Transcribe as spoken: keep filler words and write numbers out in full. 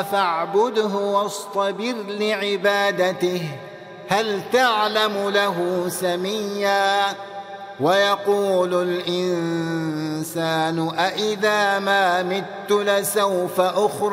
الله فاعبده واصطبر لعبادته هل تعلم له سميا ويقول الإنسان أإذا ما مت لسوف أخرج